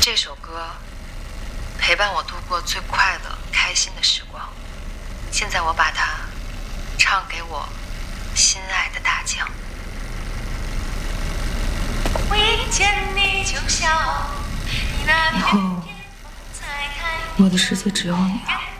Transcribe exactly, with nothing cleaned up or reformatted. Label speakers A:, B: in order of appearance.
A: 这首歌陪伴我度过最快乐、开心的时光。现在我把它唱给我心爱的大江。我一见你就笑，你那
B: 以后我的世界只有你了。